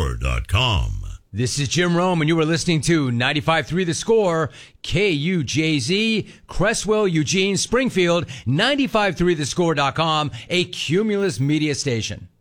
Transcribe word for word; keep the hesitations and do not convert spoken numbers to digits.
score dot com. This is Jim Rome, and you are listening to ninety-five point three The Score, K U J Z, Cresswell, Eugene, Springfield, ninety-five point three the score dot com, a Cumulus media station.